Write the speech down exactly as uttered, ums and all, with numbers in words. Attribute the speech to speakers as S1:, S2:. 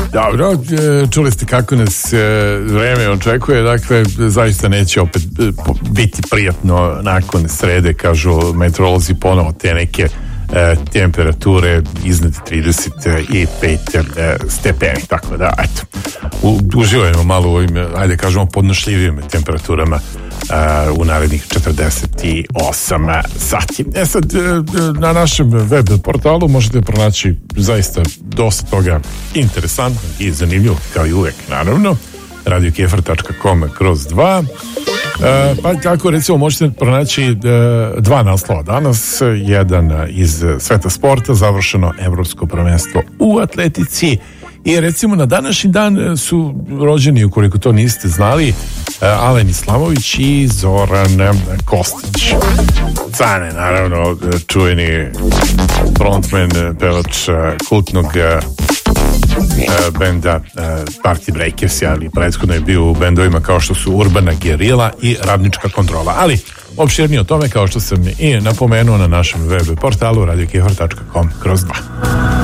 S1: Dobro, čuli ste kako nas vreme očekuje, dakle zaista neće opet biti prijatno nakon srede, kažu meteorolozi, ponovo te neke e, temperature iznad trideset pet stepeni, tako da eto, u, uživajmo malo u ovim, ajde kažemo, podnošljivim temperaturama e, u narednih četrdeset osam sati. E sad, na našem web portalu možete pronaći zaista dosta toga interesantnog i zanimljivog, kao i uvek, naravno, radio kefar tačka com kroz dva. E, pa tako recimo možete pronaći e, dva naslova danas, jedan iz sveta sporta, završeno evropsko prvenstvo u atletici, i recimo na današnji dan su rođeni, ukoliko to niste znali, Alen Islamović i Zoran Kostić. Cane, naravno, čuveni frontman, pevač kultnog benda Party Breakers, ali prethodno je bio u bendovima kao što su Urbana Gerila i Radnička kontrola. Ali opširnije o tome, kao što sam i napomenuo, na našem web portalu radio kefar tačka com kroz dva.